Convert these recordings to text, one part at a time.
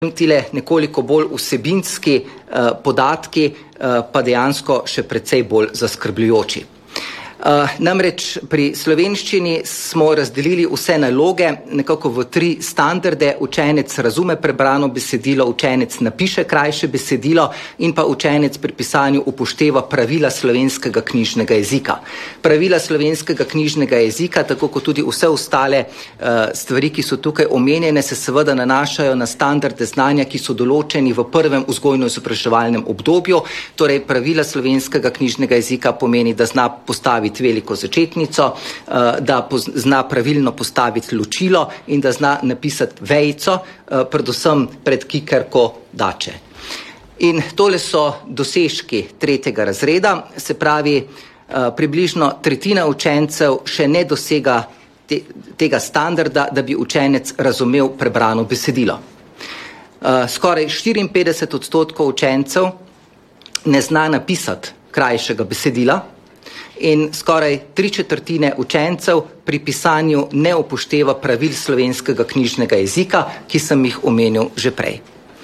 Tile nekoliko bolj vsebinski podatki pa dejansko še precej bolj zaskrbljujoči. Namreč pri slovenščini smo razdelili vse naloge nekako v 3 standarde. Učenec razume prebrano besedilo, učenec napiše krajše besedilo in pa učenec pri pisanju upošteva pravila slovenskega knjižnega jezika. Pravila slovenskega knjižnega jezika, tako kot tudi vse ostale stvari, ki so tukaj omenjene, se seveda nanašajo na standarde znanja, ki so določeni v prvem vzgojno-izobraževalnem obdobju. Torej, pravila slovenskega knjižnega jezika pomeni, da zna postaviti veliko začetnico, da zna pravilno postaviti ločilo in da zna napisati vejico, predvsem pred kikerko dače. In tole so dosežki 3. razreda, se pravi, približno tretjina učencev še ne dosega tega standarda, da bi učenec razumel prebrano besedilo. Skoraj 54% učencev ne zna napisati krajšega besedila, in skoraj 3/4 učencev pri pisanju ne upošteva pravil slovenskega knjižnega jezika, ki sem jih omenil že prej.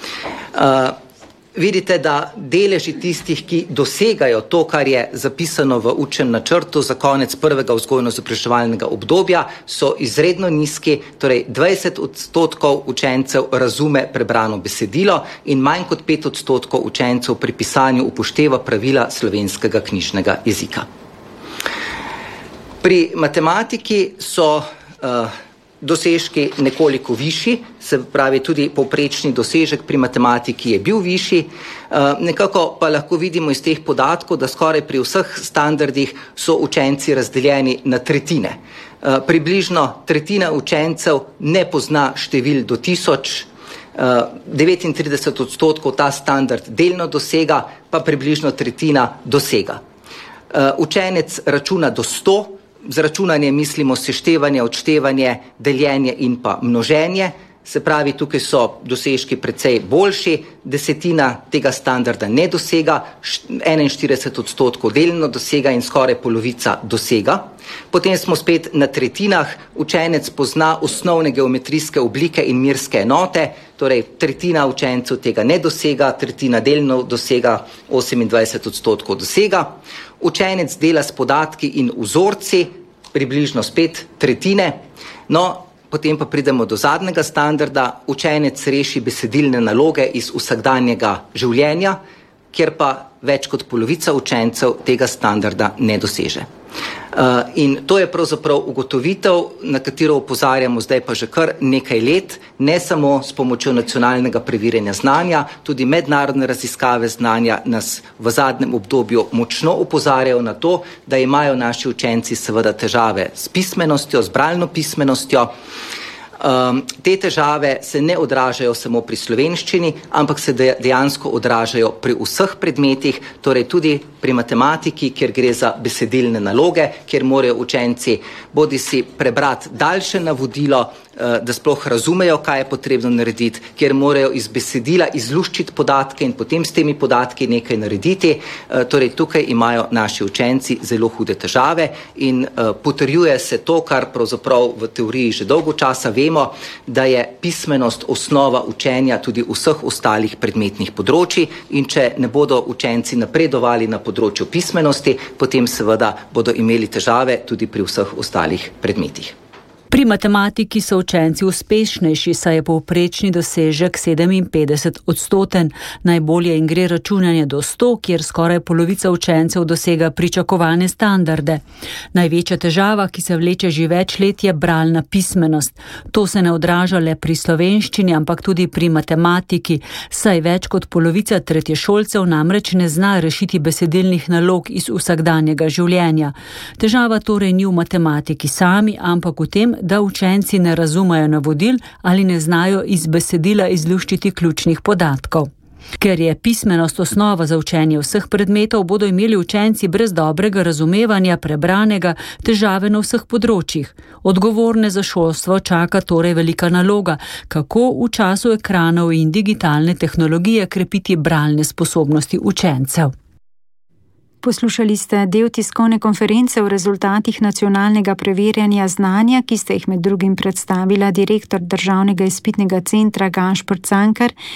Vidite, da deleži tistih, ki dosegajo to, kar je zapisano v učnem načrtu za konec prvega vzgojno-izobraževalnega obdobja, so izredno nizki, torej 20% učencev razume prebrano besedilo in manj kot 5% učencev pri pisanju upošteva pravila slovenskega knjižnega jezika. Pri matematiki so dosežki nekoliko višji, se pravi tudi povprečni dosežek pri matematiki je bil višji. Nekako pa lahko vidimo iz teh podatkov, da skoraj pri vseh standardih so učenci razdeljeni na tretjine. Približno tretjina učencev ne pozna števil do 1000, 39% ta standard delno dosega, pa približno tretjina dosega. Učenec računa do 100, z računanjem mislimo seštevanje, odštevanje, deljenje in pa množenje, se pravi, tukaj so dosežki precej boljši, desetina tega standarda ne dosega, 41% delno dosega in skoraj polovica dosega. Potem smo spet na tretjinah, učenec pozna osnovne geometrijske oblike in merske enote, torej tretjina učencev tega ne dosega, tretjina delno dosega, 28% dosega. Učenec dela s podatki in vzorci, približno spet tretjine, potem pa pridemo do zadnjega standarda, učenec reši besedilne naloge iz vsakdanjega življenja, kjer pa več kot polovica učencev tega standarda ne doseže. In to je pravzaprav ugotovitev, na katero opozarjamo zdaj pa že kar nekaj let, ne samo s pomočjo nacionalnega preverjanja znanja, tudi mednarodne raziskave znanja nas v zadnjem obdobju močno opozarjajo na to, da imajo naši učenci seveda težave s pismenostjo, z bralno pismenostjo. Te težave se ne odražajo samo pri slovenščini, ampak se dejansko odražajo pri vseh predmetih, torej tudi pri matematiki, kjer gre za besedilne naloge, kjer morajo učenci bodisi prebrati daljše navodilo, da sploh razumejo, kaj je potrebno narediti, kjer morajo iz besedila izluščiti podatke in potem s temi podatki nekaj narediti. Torej tukaj imajo naši učenci zelo hude težave in potrjuje se to, kar pravzaprav v teoriji že dolgo časa vemo, da je pismenost osnova učenja tudi vseh ostalih predmetnih področij in če ne bodo učenci napredovali na področju pismenosti, potem seveda bodo imeli težave tudi pri vseh ostalih predmetih. Pri matematiki so učenci uspešnejši, saj je povprečni dosežek 57%. Najbolje jim gre računanje do 100, kjer skoraj polovica učencev dosega pričakovane standarde. Največja težava, ki se vleče že več let, je bralna pismenost. To se ne odraža le pri slovenščini, ampak tudi pri matematiki, saj več kot polovica tretješolcev namreč ne zna rešiti besedilnih nalog iz vsakdanjega življenja. Težava torej ni v matematiki sami, ampak v tem, da učenci ne razumejo navodil ali ne znajo iz besedila izluščiti ključnih podatkov. Ker je pismenost osnova za učenje vseh predmetov, bodo imeli učenci brez dobrega razumevanja prebranega težave na vseh področjih. Odgovorne za šolstvo čaka torej velika naloga, kako v času ekranov in digitalne tehnologije krepiti bralne sposobnosti učencev. Poslušali ste del tiskovne konference o rezultatih nacionalnega preverjanja znanja, ki sta jih med drugim predstavila direktor Državnega izpitnega centra Gašper Cankar